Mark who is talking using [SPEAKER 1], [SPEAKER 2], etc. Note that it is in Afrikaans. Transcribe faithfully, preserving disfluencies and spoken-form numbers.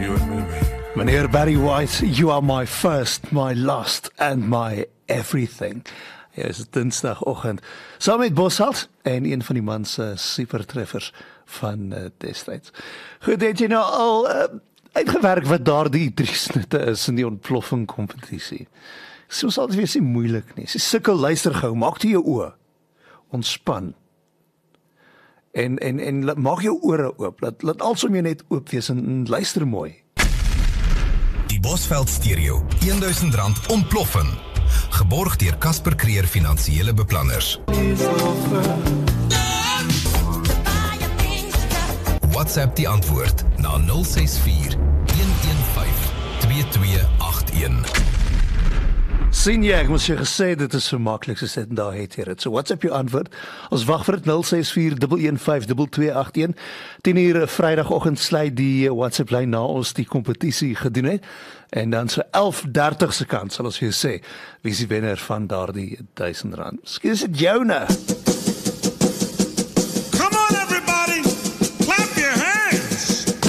[SPEAKER 1] you and me, baby.
[SPEAKER 2] Meneer Barry White, you are my first, my last and my everything. Ja, is dinsdagoggend. Saam met Boshart en een van die man se supertreffers van uh, destyds. Goed, het jy nou al uh, uitgewerk wat daardie drie snitte is in die ontploffing kompetisie? Soms altyd weer se moeilik nie. Sy sukkel, luister gou, maak toe jou oë. Ontspan. En en en laat, maak jou ore oop. Laat laat alsom jy net oop wees en, en luister mooi.
[SPEAKER 3] Die Bosveld Stereo, duisend rand ontploffing. Geborg deur Casper Creer Finansiële Beplanners. WhatsApp die antwoord na nul ses vier, een een vyf, twee twee agt een.
[SPEAKER 2] Sien jy, ek moes jy gesê dit is so maklik soos dit en daar het jy dit. So WhatsApp jou antwoord. Ons wag vir dit nul ses vier, een een vyf, twee twee agt een. tien uur Vrydagoggend sluit die WhatsApp lyn na ons die kompetisie gedoen het. En dan so elf dertig se kant sal ons vir jou sê wie is die wenner van daardie duisend rand. Skielik is dit joune.